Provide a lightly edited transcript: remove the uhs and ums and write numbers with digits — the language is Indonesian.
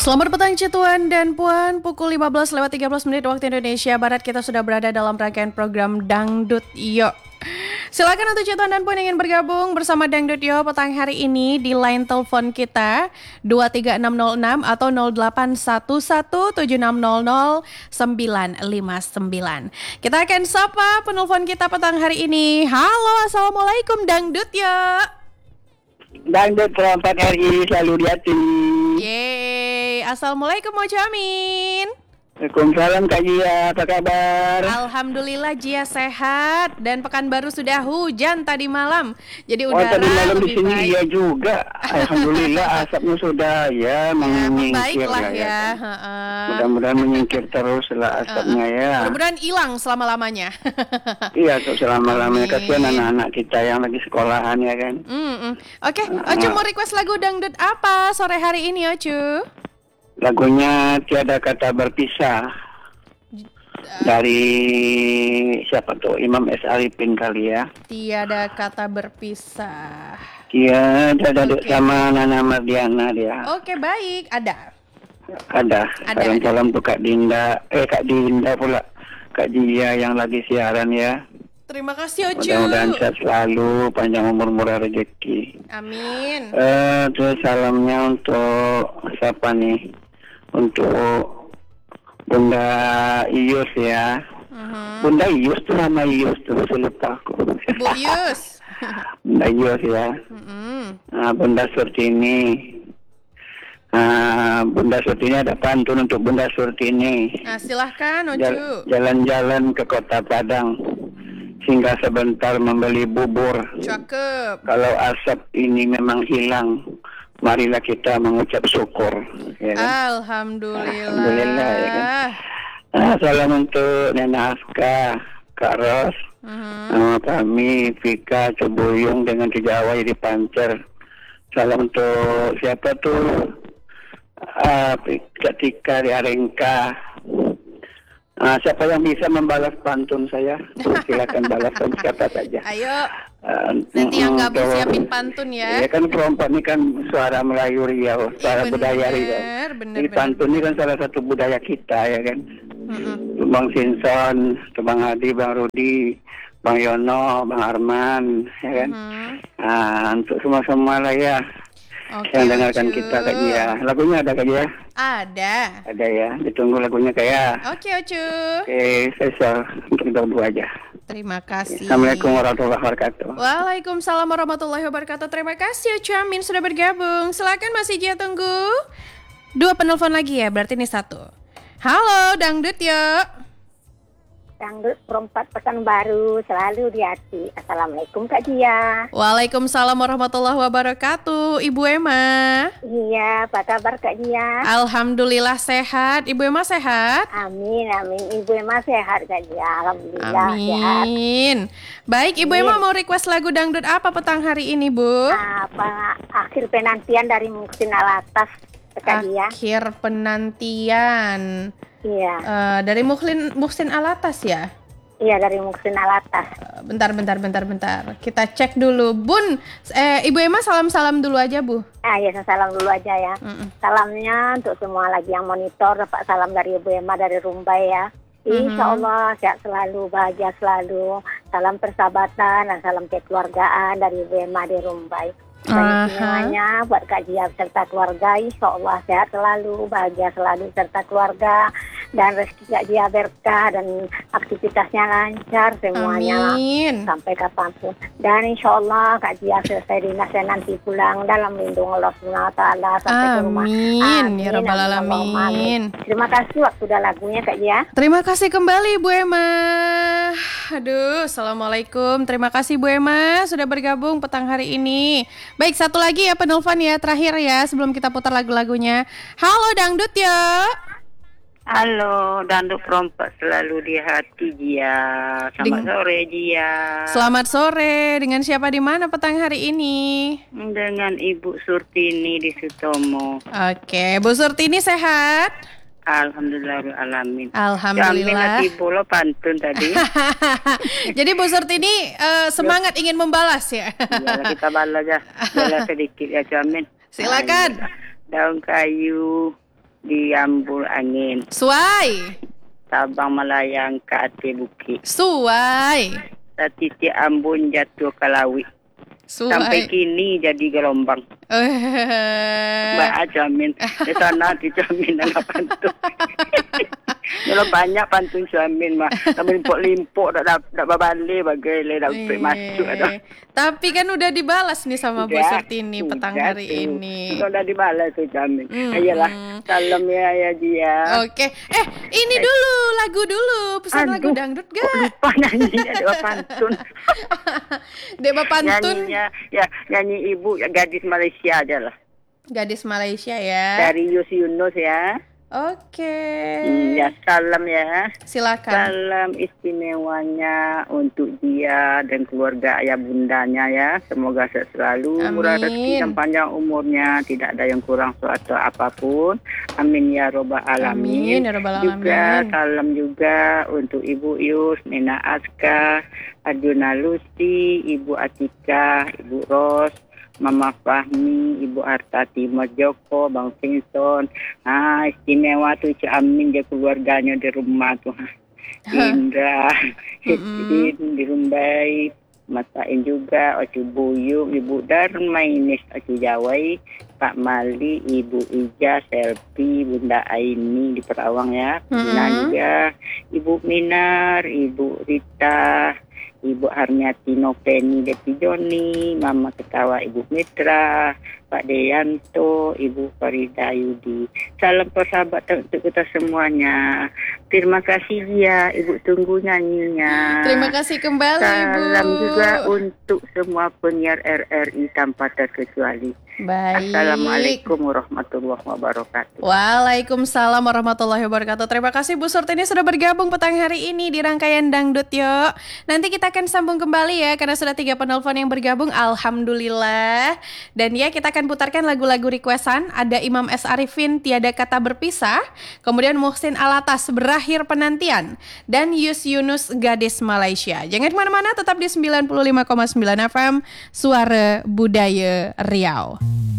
Selamat petang Cituan dan Puan, pukul 15:13 waktu Indonesia Barat kita sudah berada dalam rangkaian program Dangdut Yo. Silakan untuk Cituan dan Puan yang ingin bergabung bersama Dangdut Yo petang hari ini di line telepon kita 23606 atau 081176000959. Kita akan sapa penelpon kita petang hari ini. Halo, Assalamualaikum Dangdut Yo. Dangdut perempat RI selalu di hati. Yeay, Assalamualaikum Mo Jamin. Waalaikumsalam Kak Jia, apa kabar? Alhamdulillah Jia sehat dan Pekanbaru sudah hujan tadi malam. Jadi udara tadi malam di lebih sini baik. iya juga. Alhamdulillah asapnya sudah menyingkir Baiklah lah ya. kan. Mudah-mudahan menyingkir terus lah asapnya ya. Mudah-mudahan hilang selama-lamanya. Iya, selama-lamanya kasihan anak-anak kita yang lagi sekolahan ya kan. Oke, Ocu mau request lagu dangdut apa sore hari ini Ocu? Lagunya Tiada Kata Berpisah dari siapa tuh? Imam S. Arifin kali ya. Tiada kata berpisah. Tiada sama Nana Mardiana dia. Oke, baik, ada. Ada. Salam-salam untuk Kak Dinda pula. Kak Jia yang lagi siaran ya. Terima kasih Ocu. Mudah-mudahan sehat selalu, panjang umur murah rezeki. Amin. Terus salamnya untuk siapa nih? Untuk Bunda Ius ya. Bunda Ius tuh nama Ius tuh, saya lupa aku. Bu Yus. Bunda Ius ya. Bunda Surtini. Bunda Surtini ada pantun untuk Bunda Surtini. Nah, silahkan Ocu. Jalan-jalan ke kota Padang, singgah sebentar membeli bubur. Cakep. Kalau asap ini memang hilang, marilah kita mengucap syukur. Ya kan? Alhamdulillah. Ya kan? Salam untuk Nena Aska, Kak Ros, nama kami Vika Cebuyung dengan Jawa di Pancer. Salam untuk siapa tuh? Ketika di Arengka. Siapa yang bisa membalas pantun saya? Silakan balas siapa saja. Ayo. Nanti yang gabung siapin pantun ya. Ya kan perempuan ini kan suara Melayu Riau, suara budaya Riau. Jadi pantun ini kan salah satu budaya kita ya kan. Bang Sinson, Bang Adi, Bang Rudi, Bang Yono, Bang Arman, ya kan. Untuk semua lah ya. Yang dengarkan kita Kak Jia. Lagunya ada Kak Jia? Ada ya. Ditunggu lagunya kayak. Oke Ocu. Oke, spesial untuk kita berdua aja. Terima kasih. Assalamualaikum warahmatullahi wabarakatuh. Waalaikumsalam warahmatullahi wabarakatuh. Terima kasih Ocu Amin sudah bergabung. Silakan masih Jia tunggu. 2 penelpon lagi ya, berarti ini 1. Halo, Dangdut yuk. Dangdut perempat Pekanbaru selalu di hati. Assalamualaikum Kak Jia. Waalaikumsalam warahmatullahi wabarakatuh. Ibu Emma. Iya, apa kabar Kak Jia? Alhamdulillah sehat. Ibu Emma sehat? Amin. Ibu Emma sehat Kak Jia. Alhamdulillah sehat. Amin. Baik, Ibu Emma mau request lagu dangdut apa petang hari ini, Bu? Akhir penantian dari Muhsin Alatas Kak Jia. Akhir penantian. Iya. Dari Muhsin Alatas ya? Iya, dari Muhsin Alatas. Bentar. Kita cek dulu. Bun, Ibu Emma salam-salam dulu aja, Bu. Ya, salam dulu aja ya. Salamnya untuk semua lagi yang monitor. Dapat salam dari Ibu Emma dari Rumbai ya. Insya Allah sehat selalu, bahagia selalu. Salam persahabatan dan salam kekeluargaan dari Ibu Emma di Rumbai. Semuanya buat Kak Jia serta keluarga, insya Allah sehat selalu, bahagia selalu serta keluarga, dan rezeki Kak Jia berkah dan aktivitasnya lancar semuanya. Amin. Sampai kapanpun. Dan insya Allah Kak Jia selesai dinasnya nanti pulang dalam lindung Allah SWT sampai ke rumah. Amin. Ya Rabbal Alamin. Terima kasih waktu dan lagunya Kak Jia. Terima kasih kembali Bu Emma. Aduh, Assalamualaikum. Terima kasih Bu Emma sudah bergabung petang hari ini. Baik, satu lagi ya penelpon ya, terakhir ya sebelum kita putar lagu-lagunya. Halo Dangdut ya. Halo, Dangdut perempat selalu di hati Jia. Selamat sore Jia. Selamat sore. Dengan siapa di mana petang hari ini? Dengan Ibu Surtini di Sutomo. Oke, Bu Surtini sehat? Alhamdulillah. Alhamdulillah. Lagi bola pantun tadi. Jadi Bu Surtini semangat ingin membalas ya. Ya, kita balas ya. Balas sedikit ya, Jamin. Silakan. Daun kayu diambul angin. Suai. Sabang melayang ke atas bukit. Suai. Titik ambun jatuh ke laut. Sampai kini jadi gelombang. Mbak Ajamin. Di sana dijamin dengan pantun. Kalau banyak pantun suamin mah. Tapi limpuk tak berbalik bagai dah masuk. Tapi kan udah dibalas nih sama Bu Surtini petang hari ini. Sudah dibalas tu Jamin. Ayolah. Salam ya Jia. Oke. Ini dulu lagu dulu. Pesan lagu dangdut gak? Lupa nyanyi ada pantun. Dek pantun. Nyanyi ibu gadis Malaysia aja lah. Gadis Malaysia ya. Dari Yus Yunus ya. Oke. Ya, salam ya. Silakan. Salam istimewanya untuk dia dan keluarga ayah bundanya ya. Semoga sehat selalu, murah rezeki dan panjang umurnya. Tidak ada yang kurang suatu apapun. Amin ya robbal alamin. Amin ya robbal alamin. Juga salam juga untuk Ibu Yus, Nena Aska, Arjuna Lucy, Ibu Atika, Ibu Ros, Mama Fahmi, Ibu Artati Mojoko, Bang Simpson. Istimewa tu Cik Amin dia keluarganya di rumah tu. Indra, Hidin di Rumbai, Matain juga, Ocu Buyung, Ibu Darmainis, Ocu Jawai, Pak Mali, Ibu Ija, Selfie, Bunda Aini di Perawang ya. Juga Ibu Minar, Ibu Rita, Ibu Harniati Nopeni Depi Joni, Mama Ketawa Ibu Mitra, Pak Deyanto, Ibu Farida Yudi. Salam persahabatan untuk kita semuanya. Terima kasih ya, Ibu tunggu nyanyinya. Terima kasih kembali Ibu. Salam juga untuk semua penyiar RRI tanpa terkecuali. Baik. Assalamualaikum warahmatullahi wabarakatuh. Waalaikumsalam warahmatullahi wabarakatuh. Terima kasih Bu Surtini sudah bergabung petang hari ini di rangkaian Dangdut Yuk. Nanti kita akan sambung kembali ya karena sudah 3 penelpon yang bergabung. Alhamdulillah. Dan ya kita akan putarkan lagu-lagu requestan. Ada Imam S. Arifin Tiada Kata Berpisah. Kemudian Muhsin Alatas Berakhir Penantian. Dan Yus Yunus Gadis Malaysia. Jangan kemana-mana, tetap di 95,9 FM Suara Budaya Riau.